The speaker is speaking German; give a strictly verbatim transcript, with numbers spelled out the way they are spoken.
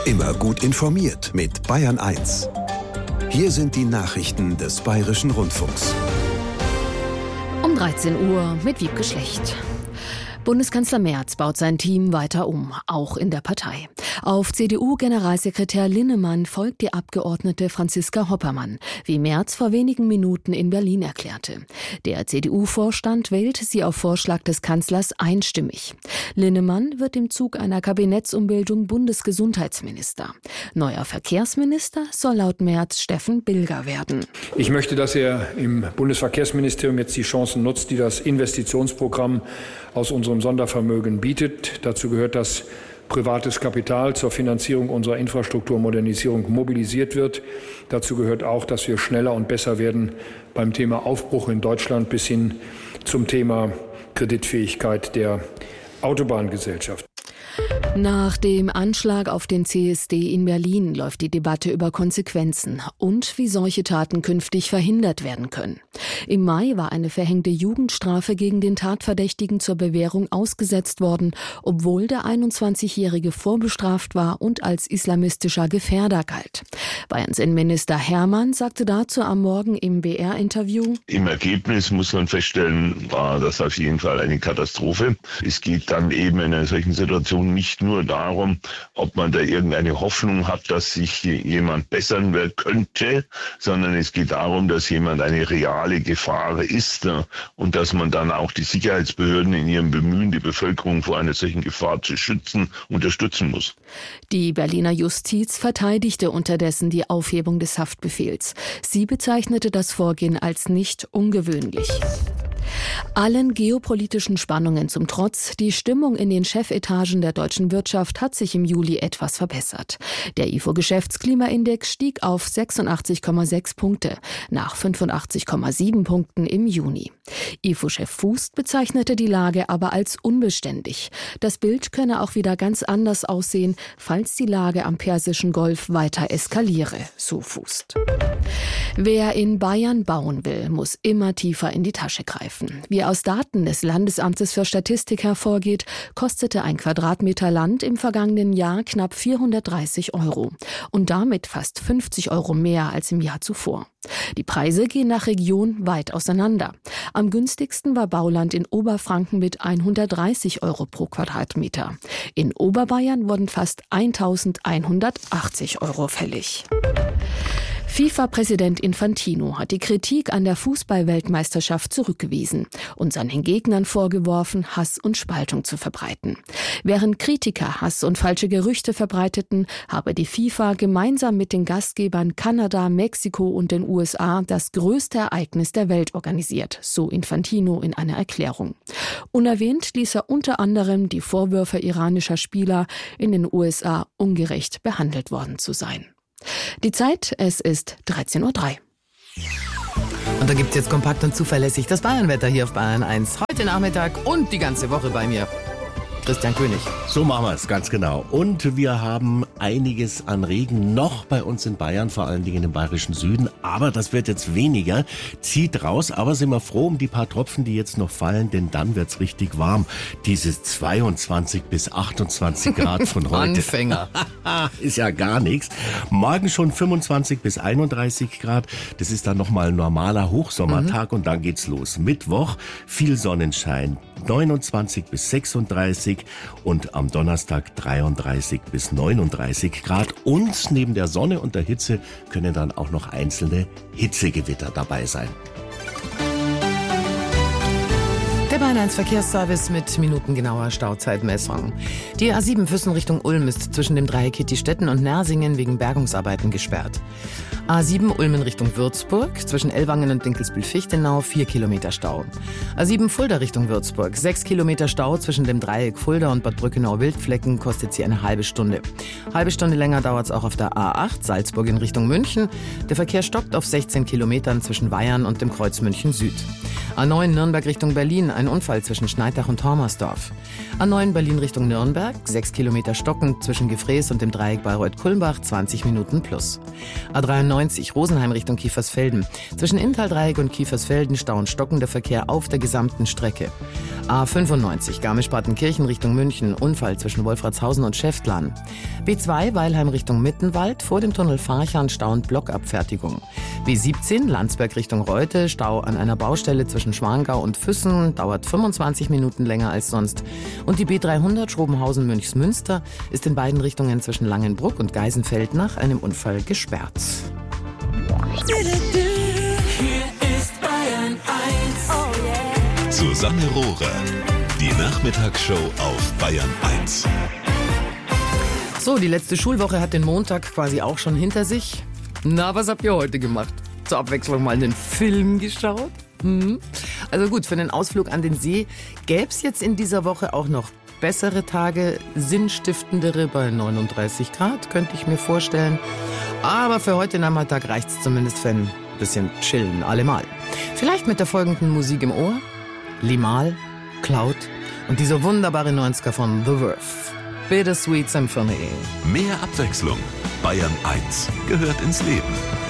Immer gut informiert mit Bayern eins. Hier sind die Nachrichten des Bayerischen Rundfunks. Um dreizehn Uhr mit Wiebke Schlecht. Bundeskanzler Merz baut sein Team weiter um, auch in der Partei. Auf C D U-Generalsekretär Linnemann folgt die Abgeordnete Franziska Hoppermann, wie Merz vor wenigen Minuten in Berlin erklärte. Der C D U-Vorstand wählt sie auf Vorschlag des Kanzlers einstimmig. Linnemann wird im Zug einer Kabinettsumbildung Bundesgesundheitsminister. Neuer Verkehrsminister soll laut Merz Steffen Bilger werden. Ich möchte, dass er im Bundesverkehrsministerium jetzt die Chancen nutzt, die das Investitionsprogramm aus unserem Sondervermögen bietet. Dazu gehört, dass privates Kapital zur Finanzierung unserer Infrastrukturmodernisierung mobilisiert wird. Dazu gehört auch, dass wir schneller und besser werden beim Thema Aufbruch in Deutschland bis hin zum Thema Kreditfähigkeit der Autobahngesellschaft. Nach dem Anschlag auf den C S D in Berlin läuft die Debatte über Konsequenzen und wie solche Taten künftig verhindert werden können. Im Mai war eine verhängte Jugendstrafe gegen den Tatverdächtigen zur Bewährung ausgesetzt worden, obwohl der einundzwanzigjährige vorbestraft war und als islamistischer Gefährder galt. Bayerns Innenminister Hermann sagte dazu am Morgen im B R-Interview: Im Ergebnis muss man feststellen, war das auf jeden Fall eine Katastrophe. Es geht dann eben in einer solchen Situation nicht nur darum, ob man da irgendeine Hoffnung hat, dass sich jemand bessern könnte, sondern es geht darum, dass jemand eine reale Gefahr ist und dass man dann auch die Sicherheitsbehörden in ihrem Bemühen, die Bevölkerung vor einer solchen Gefahr zu schützen, unterstützen muss. Die Berliner Justiz verteidigte unterdessen die Aufhebung des Haftbefehls. Sie bezeichnete das Vorgehen als nicht ungewöhnlich. Allen geopolitischen Spannungen zum Trotz, die Stimmung in den Chefetagen der deutschen Wirtschaft hat sich im Juli etwas verbessert. Der I F O-Geschäftsklimaindex stieg auf sechsundachtzig Komma sechs Punkte, nach fünfundachtzig Komma sieben Punkten im Juni. I F O-Chef Fußt bezeichnete die Lage aber als unbeständig. Das Bild könne auch wieder ganz anders aussehen, falls die Lage am Persischen Golf weiter eskaliere, so Fußt. Wer in Bayern bauen will, muss immer tiefer in die Tasche greifen. Wie aus Daten des Landesamtes für Statistik hervorgeht, kostete ein Quadratmeter Land im vergangenen Jahr knapp vierhundertdreißig Euro und damit fast fünfzig Euro mehr als im Jahr zuvor. Die Preise gehen nach Region weit auseinander. Am günstigsten war Bauland in Oberfranken mit hundertdreißig Euro pro Quadratmeter. In Oberbayern wurden fast eintausendeinhundertachtzig Euro fällig. FIFA-Präsident Infantino hat die Kritik an der Fußball-Weltmeisterschaft zurückgewiesen und seinen Gegnern vorgeworfen, Hass und Spaltung zu verbreiten. Während Kritiker Hass und falsche Gerüchte verbreiteten, habe die FIFA gemeinsam mit den Gastgebern Kanada, Mexiko und den U S A das größte Ereignis der Welt organisiert, so Infantino in einer Erklärung. Unerwähnt ließ er unter anderem die Vorwürfe iranischer Spieler, in den U S A ungerecht behandelt worden zu sein. Die Zeit, es ist dreizehn Uhr drei. Und da gibt es jetzt kompakt und zuverlässig das Bayernwetter hier auf Bayern eins. Heute Nachmittag und die ganze Woche bei mir. Christian König. So machen wir es, ganz genau. Und wir haben einiges an Regen noch bei uns in Bayern, vor allen Dingen im bayerischen Süden. Aber das wird jetzt weniger, zieht raus. Aber sind wir froh um die paar Tropfen, die jetzt noch fallen, denn dann wird's richtig warm. Diese zweiundzwanzig bis achtundzwanzig Grad von heute. Anfänger. Ist ja gar nichts. Morgen schon fünfundzwanzig bis einunddreißig Grad. Das ist dann nochmal ein normaler Hochsommertag mhm. und dann geht's los. Mittwoch viel Sonnenschein, neunundzwanzig bis sechsunddreißig und am Donnerstag dreiunddreißig bis neununddreißig Grad. Und neben der Sonne und der Hitze können dann auch noch einzelne Hitzegewitter dabei sein. Der Bayern eins Verkehrsservice mit minutengenauer Stauzeitmessung. Die A sieben Füssen Richtung Ulm ist zwischen dem Dreieck Hittistetten und Nersingen wegen Bergungsarbeiten gesperrt. A sieben Ulmen Richtung Würzburg, zwischen Ellwangen und Dinkelsbühl-Fichtenau vier Kilometer Stau. A sieben Fulda Richtung Würzburg, sechs Kilometer Stau zwischen dem Dreieck Fulda und Bad Brückenau-Wildflecken, kostet sie eine halbe Stunde. Halbe Stunde länger dauert es auch auf der A acht Salzburg in Richtung München. Der Verkehr stoppt auf sechzehn Kilometern zwischen Weyern und dem Kreuz München Süd. A neun Nürnberg Richtung Berlin, ein Unfall Unfall zwischen Schneidach und Tormersdorf. A neun Berlin Richtung Nürnberg, sechs Kilometer stockend zwischen Gefrees und dem Dreieck Bayreuth-Kulmbach, zwanzig Minuten plus. A dreiundneunzig Rosenheim Richtung Kiefersfelden. Zwischen Inntal-Dreieck und Kiefersfelden stauen stockender Verkehr auf der gesamten Strecke. A fünfundneunzig Garmisch-Partenkirchen Richtung München, Unfall zwischen Wolfratshausen und Schäftlarn. B zwei Weilheim Richtung Mittenwald, vor dem Tunnel Farchan Stau und Blockabfertigung. B siebzehn Landsberg Richtung Reute, Stau an einer Baustelle zwischen Schwangau und Füssen, dauert fünfundzwanzig Minuten länger als sonst. Und die B dreihundert Schrobenhausen-Münchsmünster ist in beiden Richtungen zwischen Langenbruck und Geisenfeld nach einem Unfall gesperrt. Hier ist Bayern eins. Oh yeah. Susanne Rohrer, die Nachmittagsshow auf Bayern eins. So, die letzte Schulwoche hat den Montag quasi auch schon hinter sich. Na, was habt ihr heute gemacht? Zur Abwechslung mal einen Film geschaut? Hm. Also gut, für einen Ausflug an den See gäbe es jetzt in dieser Woche auch noch bessere Tage, sinnstiftendere bei neununddreißig Grad, könnte ich mir vorstellen. Aber für heute Nachmittag reicht es zumindest für ein bisschen Chillen allemal. Vielleicht mit der folgenden Musik im Ohr. Limahl, Cloud und dieser wunderbare neunziger von The Verve. Bittersweet Symphony. Mehr Abwechslung. Bayern eins gehört ins Leben.